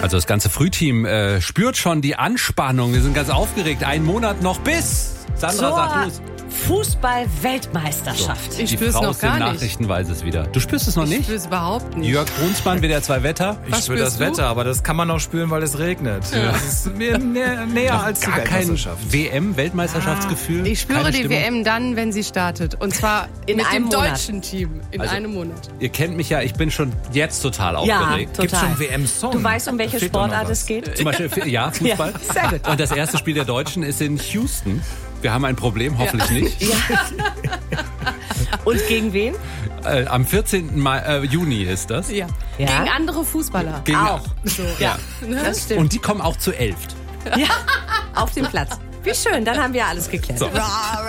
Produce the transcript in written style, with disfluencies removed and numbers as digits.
Also das ganze Frühteam spürt schon die Anspannung. Wir sind ganz aufgeregt. Einen Monat noch bis... Sandra, sag los. Fußball-Weltmeisterschaft. So, Ich spüre es noch gar nicht. Nachrichten weiß es wieder. Du spürst es noch Ich nicht? spüre es überhaupt nicht. Jörg Brunsmann, WDR 2 Wetter. Ich spüre das spürst du? Wetter, aber das kann man auch spüren, weil es regnet. Ja. Das ist mir näher als die Gar kein Weltmeisterschaft. WM-Weltmeisterschaftsgefühl? Ich spüre Keine die Stimmung? WM dann, wenn sie startet. Und zwar In mit einem dem Monat. deutschen Team. In Also, einem Monat. Ihr kennt mich ja, ich bin schon jetzt total aufgeregt. Gibt's total. schon WM-Song? Du weißt, um welche Da fehlt doch noch Sportart was. es geht? Zum Beispiel, ja, Fußball. Ja, sehr gut. Und das erste Spiel der Deutschen ist in Houston. Wir haben ein Problem, hoffentlich nicht. Und gegen wen? Am 14. Juni ist das. Ja. Ja. Gegen andere Fußballer. Gegen- Auch. So. Ja, das stimmt. Und die kommen auch zu 11. Ja, auf dem Platz. Wie schön, dann haben wir alles geklärt. So.